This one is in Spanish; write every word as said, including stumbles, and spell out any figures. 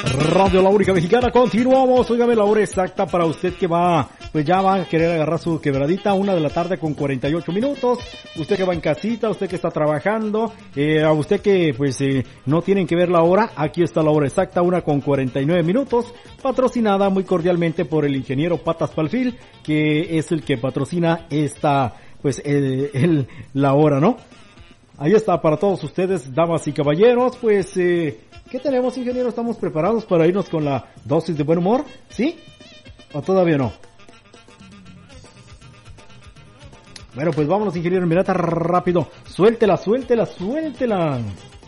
Radio La Única Mexicana, continuamos. Óigame la hora exacta para usted que va, pues ya va a querer agarrar su quebradita, una de la tarde con cuarenta y ocho minutos. Usted que va en casita, usted que está trabajando, eh, a usted que pues eh, no tienen que ver la hora, aquí está la hora exacta, una con cuarenta y nueve minutos, patrocinada muy cordialmente por el ingeniero Patas Palfil, que es el que patrocina esta, pues eh, el, la hora, ¿no? Ahí está para todos ustedes, damas y caballeros, pues, eh, ¿qué tenemos, ingeniero? ¿Estamos preparados para irnos con la dosis de buen humor? ¿Sí? ¿O todavía no? Bueno, pues vámonos, ingeniero, mirata rápido. Suéltela, suéltela, suéltela.